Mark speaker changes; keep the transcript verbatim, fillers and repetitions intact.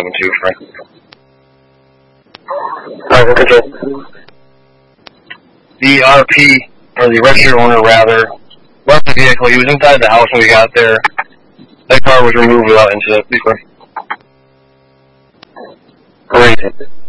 Speaker 1: seven two, Frank.
Speaker 2: Alright, control.
Speaker 1: The R P, or the registered owner rather, left the vehicle. He was inside the house when we got there. That car was removed without incident before.
Speaker 2: Great.